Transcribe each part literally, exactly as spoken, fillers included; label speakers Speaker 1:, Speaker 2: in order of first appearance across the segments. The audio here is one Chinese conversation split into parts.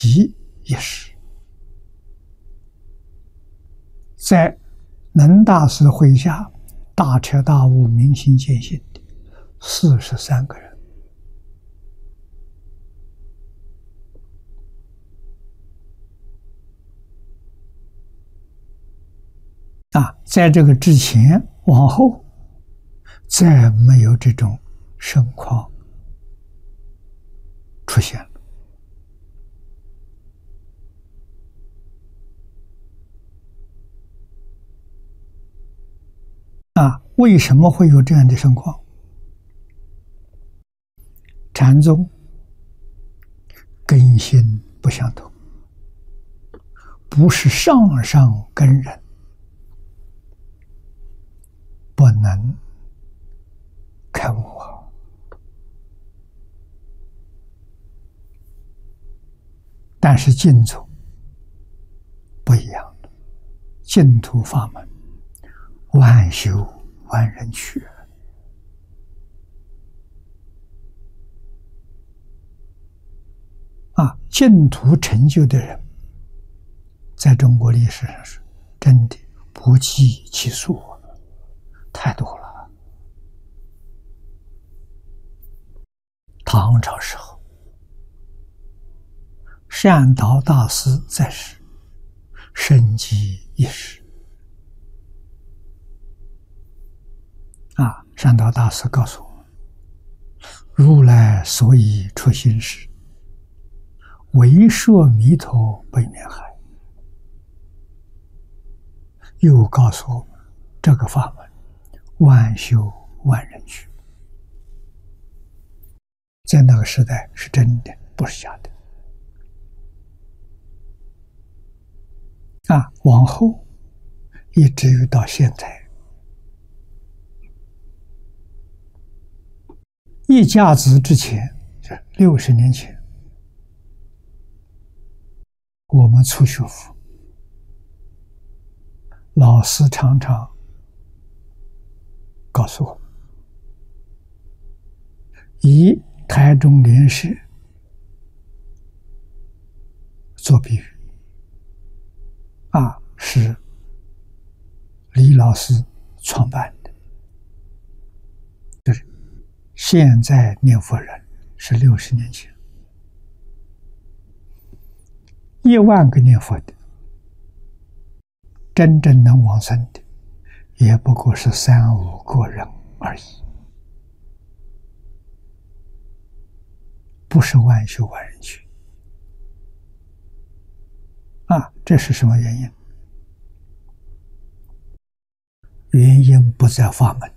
Speaker 1: 一一时，在能大师麾下大彻大悟、明心见性的四十三个人。啊，在这个之前往后，再没有这种盛况出现了。啊，为什么会有这样的盛况？禅宗根性不相同，不是上上根人，不能开悟啊。但是净土不一样的，净土法门万修万人去。啊，净土成就的人，在中国历史上是真的不计其数，太多了。唐朝时候，善导大师在世，生机一时。啊，善导大师告诉我们：如来所以出心时，为摄弥陀北面海。又告诉我们，这个法门万修万人去，在那个时代是真的，不是假的。啊，往后一直于到现在，一甲子之前，是六十年前，我们初学佛，老师常常告诉我们，以台中莲社做比喻，啊，是李老师创办的，就是现在念佛人是六十年前，一万个念佛的，真正能往生的，也不过是三五个人而已，不是万修万人去。啊，这是什么原因？原因不在法门，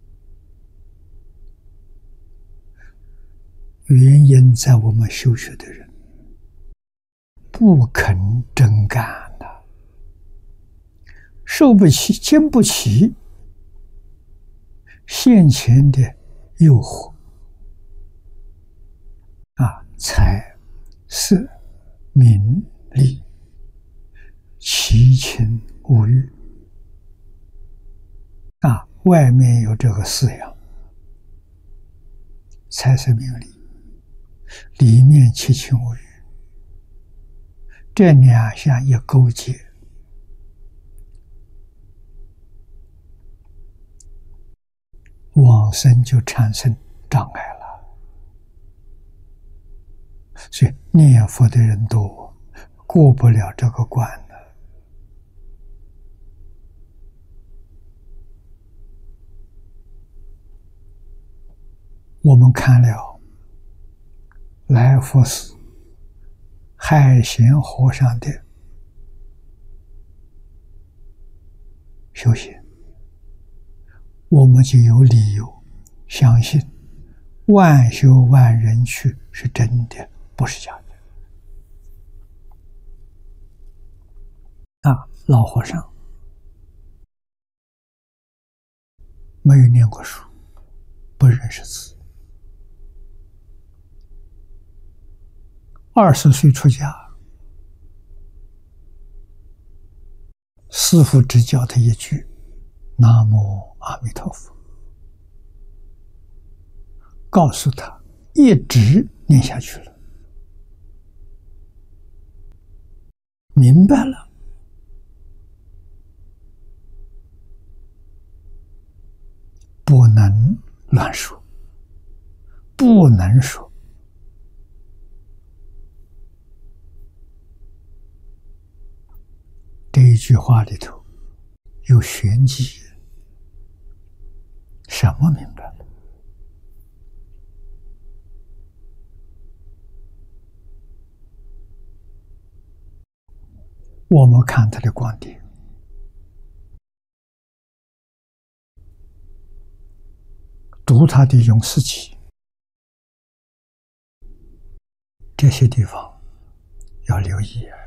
Speaker 1: 原因在我们修学的人不肯真干的，受不起、经不起现前的诱惑啊，财、色、名、利、七情五欲啊，外面有这个四样，财色名利，里面七情五欲，这两项一勾结，往生就产生障碍了。所以念佛的人多，过不了这个关了。我们看了来福寺海贤和尚的修行，我们就有理由相信万修万人去是真的，不是假的。啊，老和尚没有念过书，不认识字，二十岁出家，师父只教他一句南无阿弥陀佛，告诉他一直念下去了。 白了，不能乱说，不能说。这一句话里头有玄机，什么明白了？我们看他的观点，读他的《永世集》，这些地方要留意啊。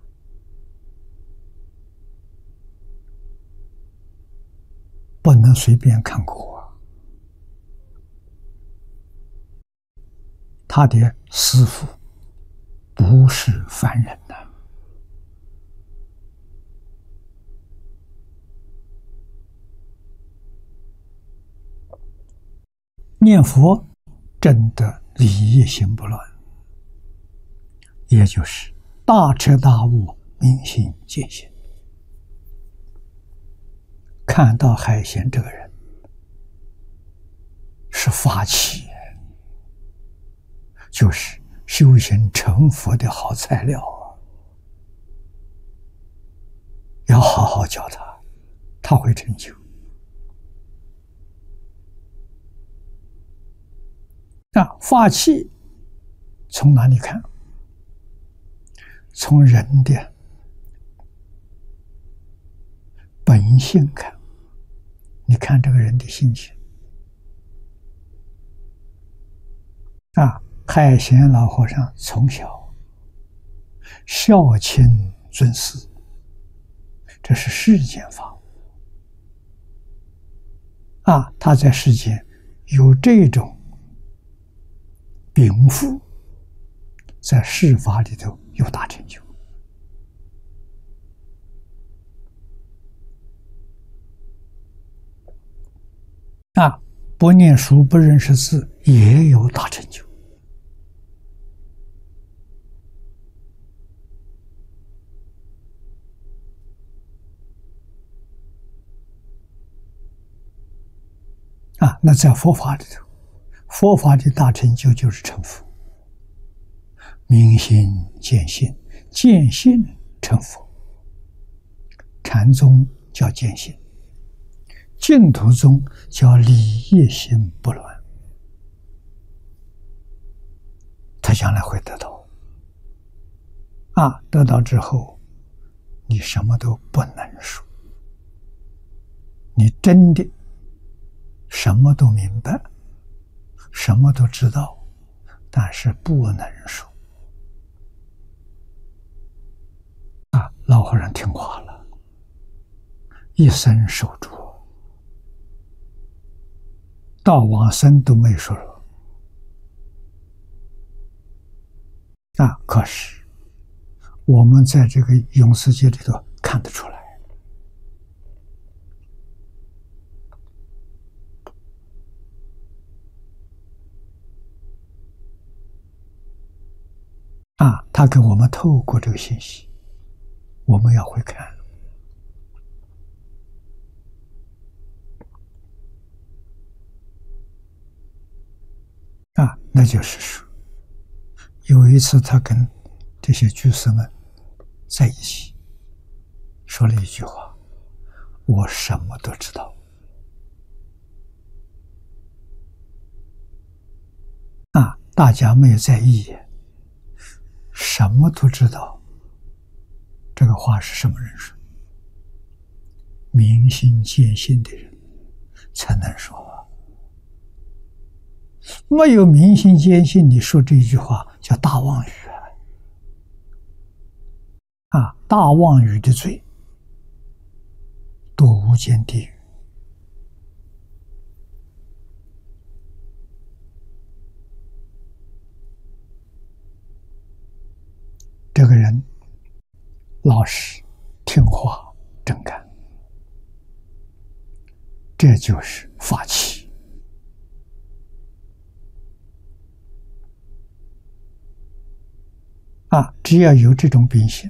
Speaker 1: 不能随便看过啊！他的师父不是凡人呐、啊，念佛真的理业心不乱，也就是大彻大悟、明心见性。看到海贤这个人是法器，就是修行成佛的好材料啊！要好好教他，他会成就。那法器从哪里看？从人的本性看。你看这个人的心情啊，海贤老和尚从小孝亲尊师，这是世间法啊，他在世间有这种禀赋，在世法里头有大成就。啊，不念书不认识字也有大成就。啊，那在佛法里头，佛法的大成就就是成佛，明心见性，见性成佛。禅宗叫见性，净土宗叫理业心不乱，他将来会得到。啊，得到之后，你什么都不能说，你真的什么都明白，什么都知道，但是不能说。啊，老和尚听话了，一生守住。到往生都没说了啊！可是我们在这个永世界里头看得出来啊！他给我们透过这个信息，我们要会看。啊，那就是说，有一次他跟这些居士们在一起，说了一句话：“我什么都知道。”啊，大家没有在意，什么都知道。这个话是什么人说？明心见性的人才能说。没有明心见性，你说这一句话叫大妄语啊！啊，大妄语的罪，堕无间地狱。这个人老实、听话、真干，这就是法器。啊，只要有这种秉性，